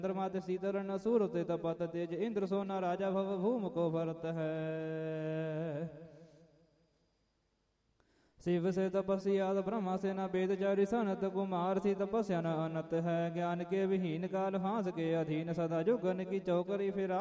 चंद्रमा ते शीतल सूर ते तपत तेज इंद्र सोना राजा भव भूम को भरत है। शिव से तपस्या ब्रह्मा से न वेद चारि सनत कुमार सी तपस्या न अनत है। ज्ञान के विहीन काल फांस के अधीन सदा जुगन की चौकरी फिरा